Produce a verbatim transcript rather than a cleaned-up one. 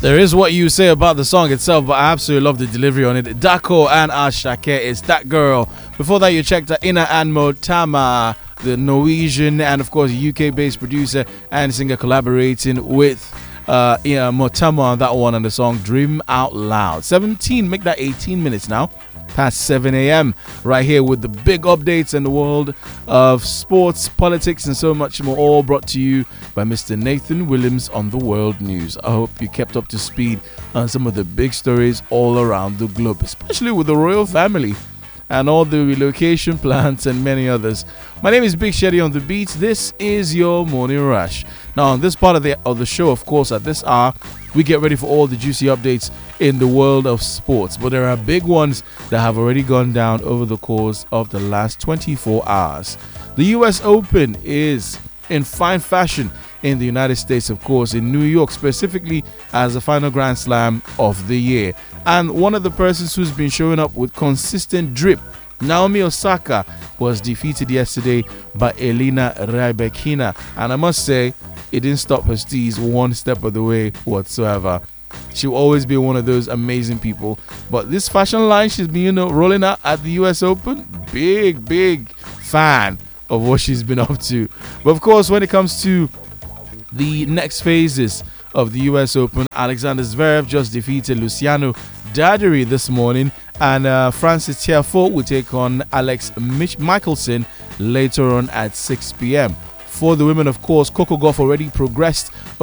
There is what you say about the song itself, but I absolutely love the delivery on it. Dako and Ashake, it's That Girl. Before that, you checked out Ina and Motama, the Norwegian and, of course, U K-based producer and singer collaborating with uh, yeah, Motama on that one, and the song Dream Out Loud. seventeen, make that eighteen minutes now. Past seven a.m. right here with the big updates in the world of sports, politics, and so much more, all brought to you by Mister Nathan Williams on the World News. I hope you kept up to speed on some of the big stories all around the globe, especially with the royal family and all the relocation plans and many others. My name is Big Sheddy on the beats. This is your Morning Rush. Now, on this part of the of the show, of course, at this hour, we get ready for all the juicy updates in the world of sports. But there are big ones that have already gone down over the course of the last twenty-four hours. The U S Open is in fine fashion in the United States, of course, in New York, specifically as the final Grand Slam of the year. And one of the persons who's been showing up with consistent drip, Naomi Osaka, was defeated yesterday by Elena Rybakina. And I must say, it didn't stop her steez one step of the way whatsoever. She'll always be one of those amazing people. But this fashion line she's been, you know, rolling out at the U S Open, big, big fan of what she's been up to. But of course, when it comes to the next phases of the U S Open, Alexander Zverev just defeated Luciano Daderi this morning, and uh, Francis Tiafoe will take on Alex Mich- Michelson later on at six p.m. For the women, of course, Coco Gauff already progressed